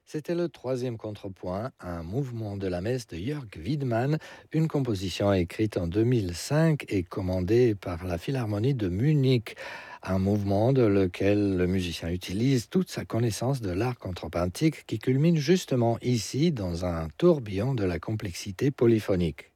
C'était le troisième contrepoint, un mouvement de la messe de Jörg Wiedmann, une composition écrite en 2005 et commandée par la Philharmonie de Munich. Un mouvement dans lequel le musicien utilise toute sa connaissance de l'art contrepointique qui culmine justement ici dans un tourbillon de la complexité polyphonique.